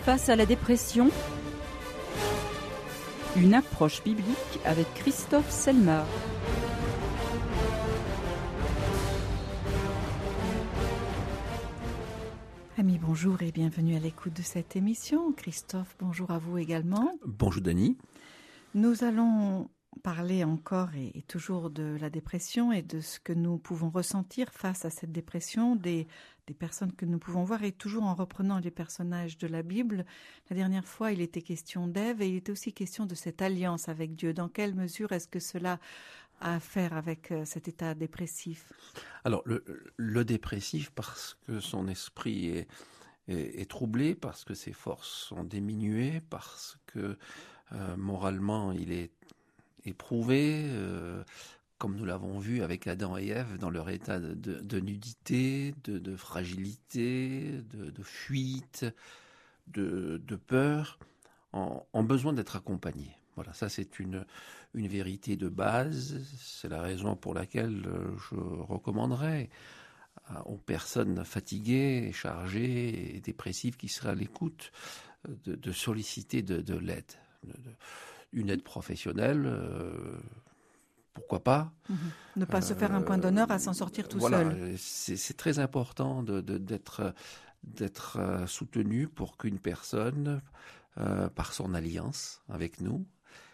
Face à la dépression, une approche biblique avec Christophe Selmar. Amis, bonjour et bienvenue à l'écoute de cette émission. Christophe, bonjour à vous également. Bonjour Dany. Nous allons parler encore et toujours de la dépression et de ce que nous pouvons ressentir face à cette dépression, des personnes que nous pouvons voir, et toujours en reprenant les personnages de la Bible. La dernière fois, il était question d'Ève et il était aussi question de cette alliance avec Dieu. Dans quelle mesure est-ce que cela a à faire avec cet état dépressif ? Alors, le dépressif, parce que son esprit est troublé, parce que ses forces sont diminuées, parce que moralement, il est éprouvé, comme nous l'avons vu avec Adam et Ève, dans leur état de nudité, de fragilité, de fuite, de peur, ont besoin d'être accompagnés. Voilà, ça c'est une vérité de base. C'est la raison pour laquelle je recommanderais aux personnes fatiguées, chargées et dépressives qui seraient à l'écoute de solliciter de l'aide. Une aide professionnelle, pourquoi pas. Ne pas se faire un point d'honneur à s'en sortir tout seul. C'est très important d'être soutenu pour qu'une personne, par son alliance avec nous,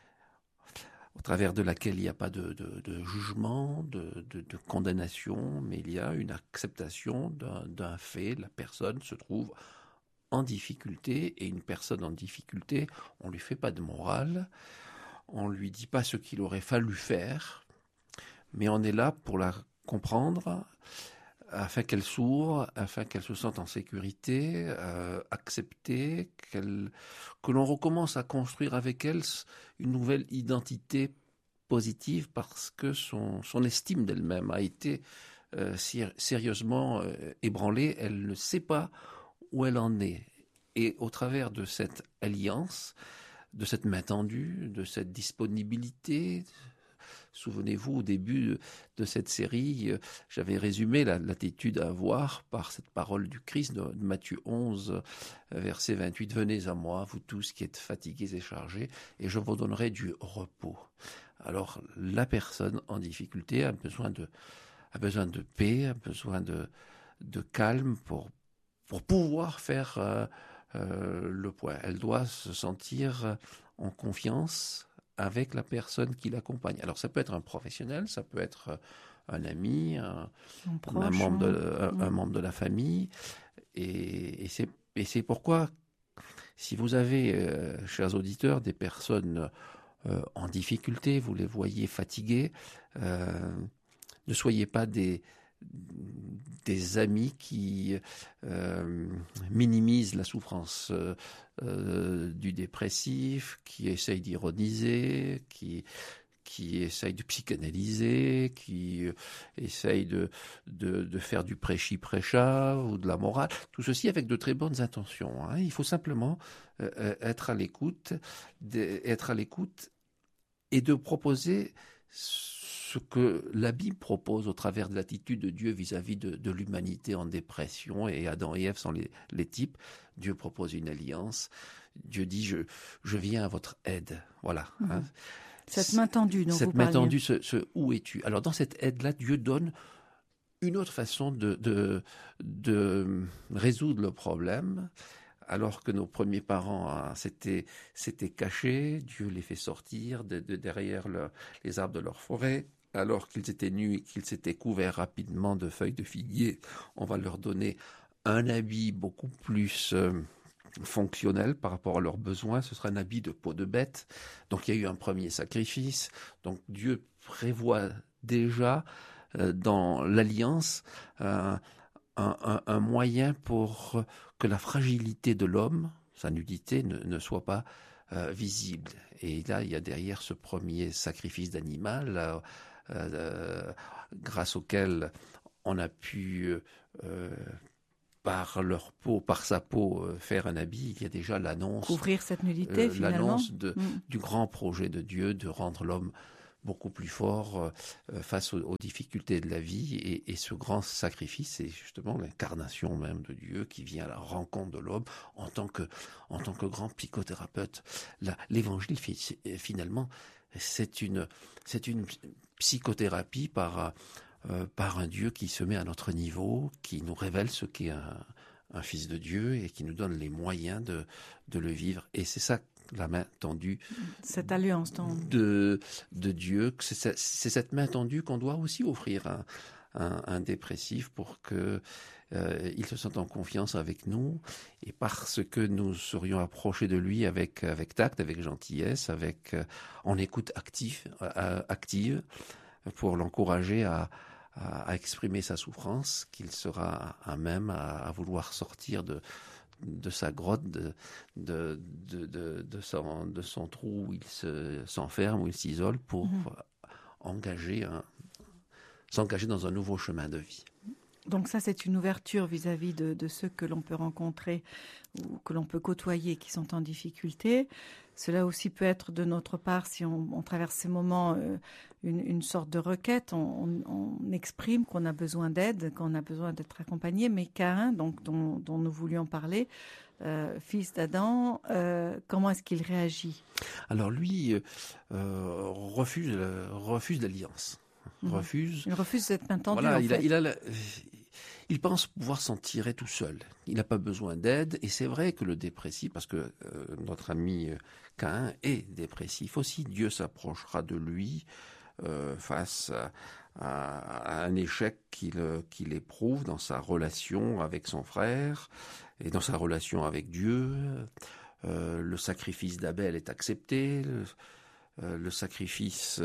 au travers de laquelle il n'y a pas de jugement, de condamnation, mais il y a une acceptation d'un fait. La personne se trouve en difficulté, et une personne en difficulté, on ne lui fait pas de morale, on ne lui dit pas ce qu'il aurait fallu faire, mais on est là pour la comprendre, afin qu'elle s'ouvre, afin qu'elle se sente en sécurité, acceptée, que l'on recommence à construire avec elle une nouvelle identité positive, parce que son estime d'elle-même a été sérieusement ébranlée. Elle ne sait pas où elle en est. Et au travers de cette alliance, de cette main tendue, de cette disponibilité, souvenez-vous, au début de cette série, j'avais résumé l'attitude à avoir par cette parole du Christ de Matthieu 11, verset 28. « Venez à moi, vous tous qui êtes fatigués et chargés, et je vous donnerai du repos. » Alors, la personne en difficulté a besoin de paix, a besoin de calme pour pouvoir faire le point. Elle doit se sentir en confiance avec la personne qui l'accompagne. Alors ça peut être un professionnel, ça peut être un ami, un membre de la famille. Et c'est pourquoi, si vous avez, chers auditeurs, des personnes en difficulté, vous les voyez fatiguées, ne soyez pas des amis qui minimisent la souffrance du dépressif, qui essayent d'ironiser, qui essayent de psychanalyser, qui essayent de faire du prêchi-prêcha ou de la morale. Tout ceci avec de très bonnes intentions. Hein. Il faut simplement être à l'écoute et de proposer ce que la Bible propose au travers de l'attitude de Dieu vis-à-vis de l'humanité en dépression, et Adam et Ève sont les types. Dieu propose une alliance. Dieu dit je viens à votre aide. Voilà. Hein. Cette main tendue dont vous parliez. Cette main tendue, ce où es-tu ? Alors dans cette aide-là, Dieu donne une autre façon de résoudre le problème. Alors que nos premiers parents s'étaient cachés, Dieu les fait sortir de derrière les arbres de leur forêt. Alors qu'ils étaient nus et qu'ils s'étaient couverts rapidement de feuilles de figuier, on va leur donner un habit beaucoup plus fonctionnel par rapport à leurs besoins. Ce sera un habit de peau de bête. Donc il y a eu un premier sacrifice. Donc Dieu prévoit déjà dans l'alliance un moyen pour que la fragilité de l'homme, sa nudité, ne soit pas visible. Et là, il y a derrière ce premier sacrifice d'animal, grâce auquel on a pu, par leur peau, par sa peau, faire un habit. Il y a déjà l'annonce... Couvrir cette nudité, finalement. L'annonce du grand projet de Dieu de rendre l'homme beaucoup plus fort face aux difficultés de la vie. Et ce grand sacrifice, c'est justement l'incarnation même de Dieu qui vient à la rencontre de l'homme en tant que grand psychothérapeute. L'évangile, finalement, c'est une psychothérapie par un Dieu qui se met à notre niveau, qui nous révèle ce qu'est un fils de Dieu et qui nous donne les moyens de le vivre. Et c'est ça, la main tendue. Cette alliance de Dieu. C'est cette main tendue qu'on doit aussi offrir à un dépressif pour que il se sente en confiance avec nous, et parce que nous serions approchés de lui avec tact, avec gentillesse, en écoute active, pour l'encourager à exprimer sa souffrance, qu'il sera à même à vouloir sortir de sa grotte, de son trou où il s'enferme, où il s'isole, pour s'engager dans un nouveau chemin de vie. Donc ça, c'est une ouverture vis-à-vis de ceux que l'on peut rencontrer ou que l'on peut côtoyer qui sont en difficulté. Cela aussi peut être de notre part, si on traverse ces moments, une sorte de requête. On exprime qu'on a besoin d'aide, qu'on a besoin d'être accompagné. Mais Caïn, donc, dont nous voulions parler, fils d'Adam, comment est-ce qu'il réagit ? Alors lui refuse l'alliance. Il refuse cette main tendue. Voilà, en fait. Il pense pouvoir s'en tirer tout seul. Il n'a pas besoin d'aide. Et c'est vrai que le dépressif, parce que notre ami Caïn est dépressif aussi, Dieu s'approchera de lui face à un échec qu'il éprouve dans sa relation avec son frère et dans sa relation avec Dieu. Le sacrifice d'Abel est accepté. Le sacrifice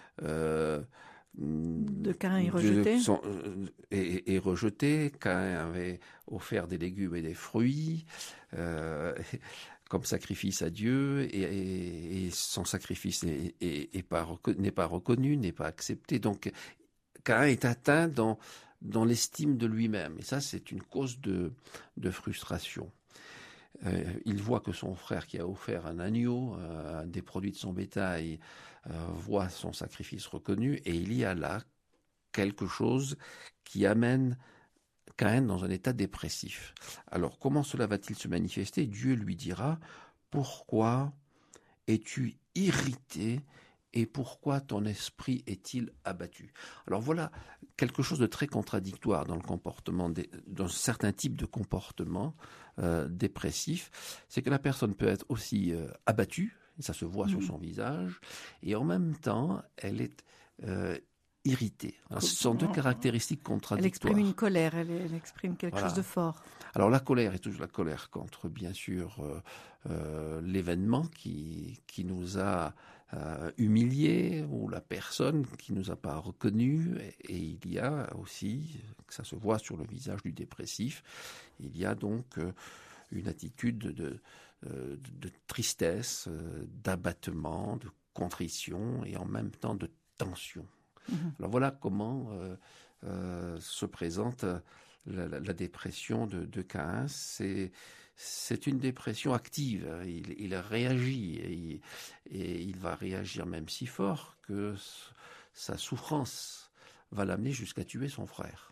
de Caïn est rejeté. Est rejeté. Caïn avait offert des légumes et des fruits comme sacrifice à Dieu, et son sacrifice n'est pas reconnu, n'est pas accepté. Donc Caïn est atteint dans l'estime de lui-même, et ça, c'est une cause de frustration. Il voit que son frère, qui a offert un agneau, des produits de son bétail, voit son sacrifice reconnu, et il y a là quelque chose qui amène Caïn dans un état dépressif. Alors, comment cela va-t-il se manifester ? Dieu lui dira : pourquoi es-tu irrité et pourquoi ton esprit est-il abattu ? Alors voilà quelque chose de très contradictoire dans le comportement, dans certains types de comportements dépressifs. C'est que la personne peut être aussi abattue, et ça se voit sur son visage, et en même temps, elle est irritée. Alors, ce sont deux caractéristiques contradictoires. Elle exprime une colère, elle exprime quelque chose de fort. Alors la colère est toujours la colère contre, bien sûr, l'événement qui nous a humiliés, ou la personne qui nous a pas reconnus. Et il y a aussi, que ça se voit sur le visage du dépressif, il y a donc une attitude de tristesse, d'abattement, de contrition, et en même temps de tension. Alors voilà comment se présente la dépression de Caïn. C'est une dépression active. Il réagit, et il va réagir même si fort que sa souffrance va l'amener jusqu'à tuer son frère.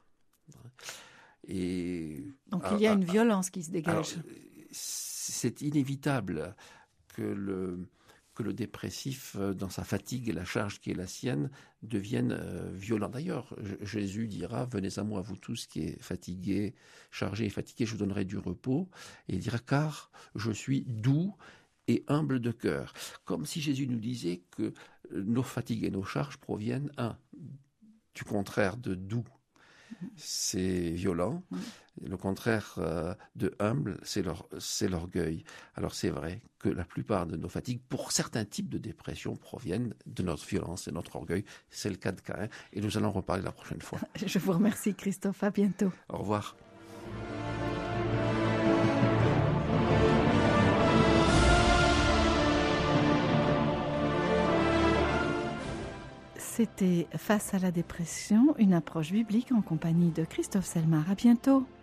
Donc il y a une violence qui se dégage. Alors, c'est inévitable que le dépressif, dans sa fatigue et la charge qui est la sienne, devienne violent. D'ailleurs, Jésus dira : venez à moi, vous tous qui êtes fatigués, chargés et fatigués, je vous donnerai du repos. Et il dira : car je suis doux et humble de cœur. Comme si Jésus nous disait que nos fatigues et nos charges proviennent, du contraire de doux, c'est violent. Le contraire de humble, c'est l'orgueil. Alors c'est vrai que la plupart de nos fatigues, pour certains types de dépression, proviennent de notre violence et notre orgueil. C'est le cas de Caïn, et nous allons en reparler la prochaine fois. Je vous remercie, Christophe. À bientôt. Au revoir. C'était Face à la dépression, une approche biblique en compagnie de Christophe Selmar. À bientôt.